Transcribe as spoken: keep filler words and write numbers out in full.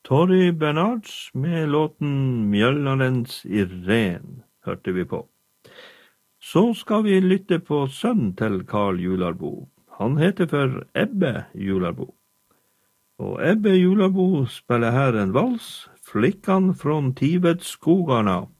Tori Bernards med låten Mjølnarens Irren hørte vi på. Så skal vi lytte på sønnen til Karl Jularbo. Han heter for Ebbe Jularbo. Og Ebbe Jularbo spiller her en vals, Flickan från Tivetsskogarna.